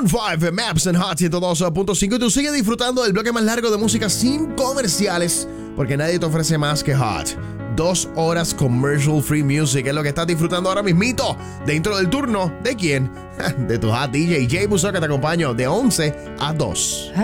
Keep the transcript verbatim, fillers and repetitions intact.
Maroon cinco, Maps and Hot ciento dos punto cinco. Y tú sigues disfrutando del bloque más largo de música sin comerciales, porque nadie te ofrece más que Hot. Dos horas commercial free music es lo que estás disfrutando ahora mismito dentro del turno. ¿De quién? De tu Hot D J Jay Buso, que te acompaño de once a dos.